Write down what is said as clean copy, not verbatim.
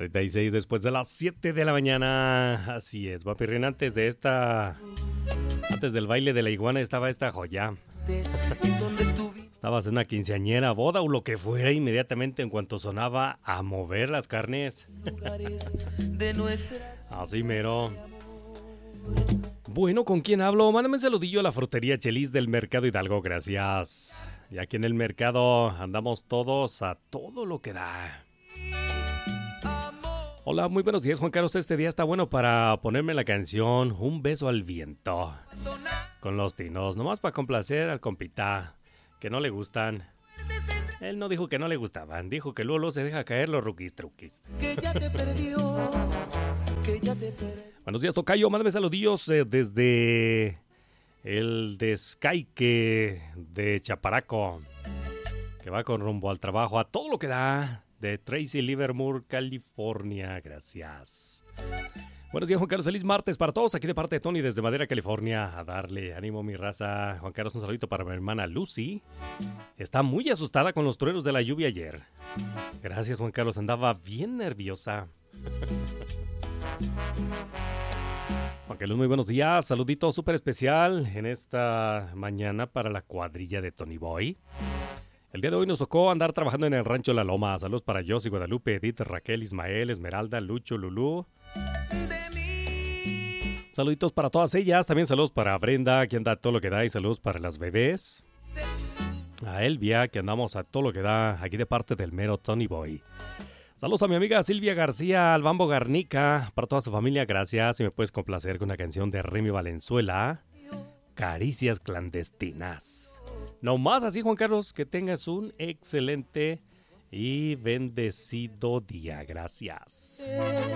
36 después de las 7 de la mañana. Así es, Guapirrín, antes del baile de la iguana estaba esta joya. Estabas en una quinceañera, boda o lo que fuera, inmediatamente en cuanto sonaba a mover las carnes. Así mero. Bueno, ¿con quién hablo? Mándame un saludillo a la frutería Chelis del Mercado Hidalgo, gracias. Y aquí en el mercado andamos todos a todo lo que da. Hola, muy buenos días, Juan Carlos. Este día está bueno para ponerme la canción Un beso al viento con Los Tinos, nomás para complacer al compita que no le gustan. Él no dijo que no le gustaban, dijo que luego se deja caer los ruquis truquis. Buenos días, tocayo, mándame saludillos desde el descaique de Chaparaco, que va con rumbo al trabajo a todo lo que da, de Tracy Livermore, California. Gracias. Buenos días, Juan Carlos. Feliz martes para todos. Aquí de parte de Tony desde Madera, California. A darle ánimo, mi raza. Juan Carlos, un saludito para mi hermana Lucy. Está muy asustada con los truenos de la lluvia ayer. Gracias, Juan Carlos. Andaba bien nerviosa. Juan Carlos, muy buenos días. Saludito súper especial en esta mañana para la cuadrilla de Tony Boy. El día de hoy nos tocó andar trabajando en el rancho La Loma. Saludos para Josie, Guadalupe, Edith, Raquel, Ismael, Esmeralda, Lucho, Lulú. Saluditos para todas ellas. También saludos para Brenda, que anda a todo lo que da. Y saludos para las bebés. A Elvia, que andamos a todo lo que da. Aquí de parte del mero Tony Boy. Saludos a mi amiga Silvia García, al Bambo Garnica. Para toda su familia, gracias. Y me puedes complacer con una canción de Remy Valenzuela. Caricias clandestinas. No más así, Juan Carlos, que tengas un excelente y bendecido día. Gracias.